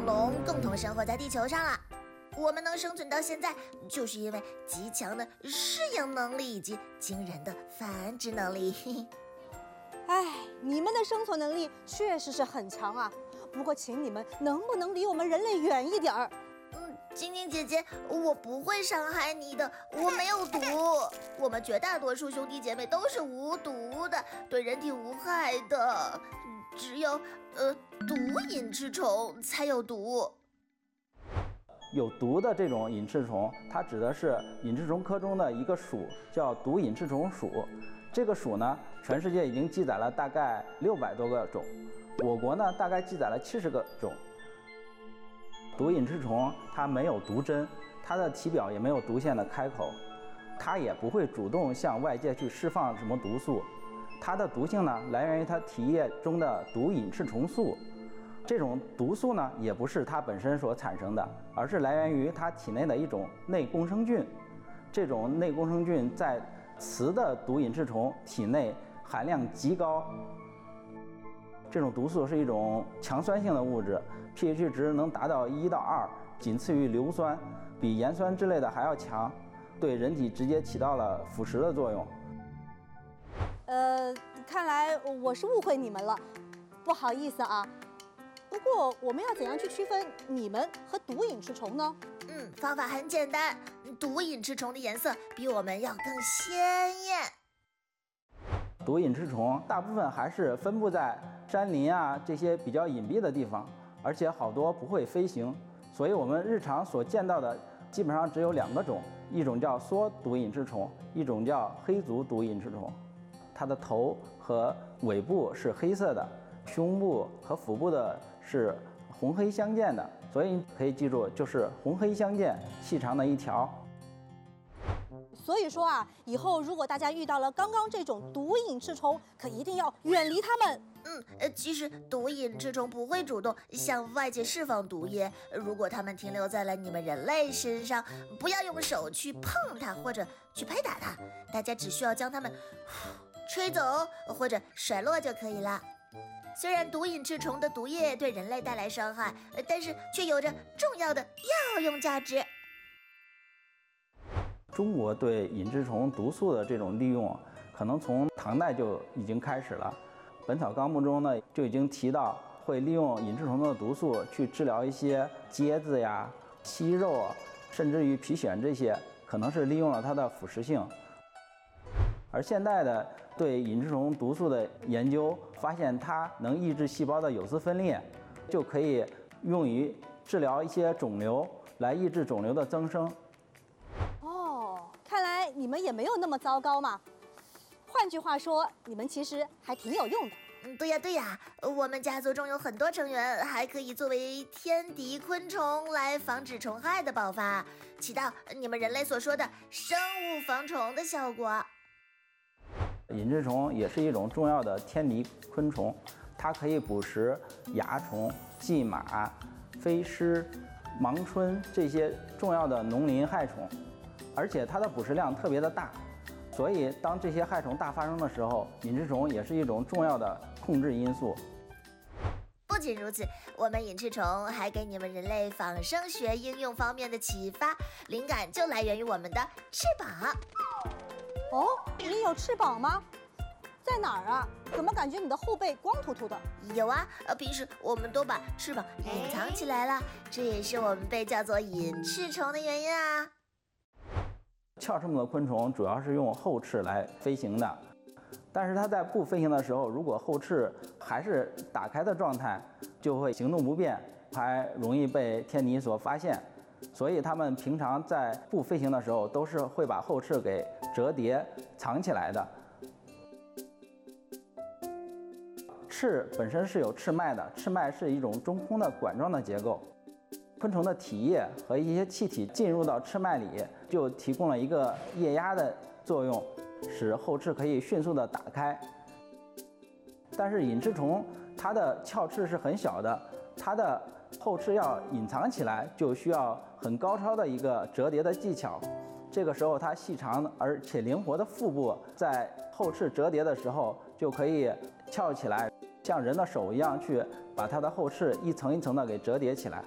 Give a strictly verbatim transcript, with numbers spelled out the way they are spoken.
龙共同生活在地球上了。我们能生存到现在，就是因为极强的适应能力以及惊人的繁殖能力。 哎，你们的生存能力确实是很强啊，不过请你们能不能离我们人类远一点儿？ 嗯，晶晶姐姐，我不会伤害你的，我没有毒。我们绝大多数兄弟姐妹都是无毒的，对人体无害的，只有呃毒隐翅虫才有毒。 有毒的这种隐翅虫，它指的是隐翅虫科中的一个属，叫毒隐翅虫属。这个属呢，全世界已经记载了大概六百多个种，我国呢大概记载了七十个种。毒隐翅虫它没有毒针，它的体表也没有毒腺的开口，它也不会主动向外界去释放什么毒素。它的毒性呢，来源于它体液中的毒隐翅虫素。这种毒素呢，也不是它本身所产生的，而是来源于它体内的一种内共生菌。这种内共生菌在雌的毒隐翅虫体内含量极高。这种毒素是一种强酸性的物质 ，pH 值能达到一到二，仅次于硫酸，比盐酸之类的还要强，对人体直接起到了腐蚀的作用。 呃，看来我是误会你们了，不好意思啊。不过我们要怎样去区分你们和毒隐翅虫呢？ 嗯，方法很简单，毒隐翅虫的颜色比我们要更鲜艳。 毒隐翅虫大部分还是分布在山林啊这些比较隐蔽的地方，而且好多不会飞行，所以我们日常所见到的基本上只有两个种，一种叫梭毒隐翅虫，一种叫黑足毒隐翅虫。它的头和尾部是黑色的，胸部和腹部的是红黑相间的，所以可以记住，就是红黑相间，细长的一条。 所以说啊，以后如果大家遇到了刚刚这种毒隐翅虫，可一定要远离它们。 嗯，呃，其实毒隐翅虫不会主动向外界释放毒液，如果它们停留在了你们人类身上，不要用手去碰它或者去拍打它，大家只需要将它们吹走或者甩落就可以了。虽然毒隐翅虫的毒液对人类带来伤害，但是却有着重要的药用价值。 中国对隐翅虫毒素的这种利用，可能从唐代就已经开始了。《本草纲目》中呢就已经提到，会利用隐翅虫的毒素去治疗一些疖子呀、息肉啊，甚至于皮癣这些，可能是利用了它的腐蚀性。而现代的对隐翅虫毒素的研究发现，它能抑制细胞的有丝分裂，就可以用于治疗一些肿瘤，来抑制肿瘤的增生。 哦，看来你们也没有那么糟糕嘛。换句话说，你们其实还挺有用的。 嗯，对呀对呀，我们家族中有很多成员还可以作为天敌昆虫来防止虫害的爆发，起到你们人类所说的生物防虫的效果。 隐翅虫也是一种重要的天敌昆虫，它可以捕食蚜虫、蓟马、飞虱、盲春这些重要的农林害虫，而且它的捕食量特别的大，所以当这些害虫大发生的时候，隐翅虫也是一种重要的控制因素。 不仅如此，我们隐翅虫还给你们人类仿生学应用方面的启发，灵感就来源于我们的翅膀。 哦，你有翅膀吗？在哪儿啊？怎么感觉你的后背光秃秃的？ 有啊，呃，平时我们都把翅膀隐藏起来了，这也是我们被叫做隐翅虫的原因啊。 鞘翅目的昆虫主要是用后翅来飞行的，但是它在不飞行的时候，如果后翅还是打开的状态，就会行动不便，还容易被天敌所发现。所以它们平常在不飞行的时候，都是会把后翅给折叠藏起来的。翅本身是有翅脉的，翅脉是一种中空的管状的结构。昆虫的体液和一些气体进入到翅脉里，就提供了一个液压的作用，使后翅可以迅速的打开。但是隐翅虫它的鞘翅是很小的，它的后翅要隐藏起来，就需要很高超的一个折叠的技巧。这个时候，它细长而且灵活的腹部在后翅折叠的时候，就可以翘起来，像人的手一样去把它的后翅一层一层的给折叠起来。